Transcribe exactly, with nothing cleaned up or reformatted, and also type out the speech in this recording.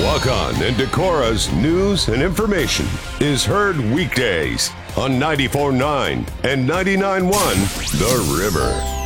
Wakan and Decora's news and information is heard weekdays on ninety-four point nine and ninety-nine point one The River.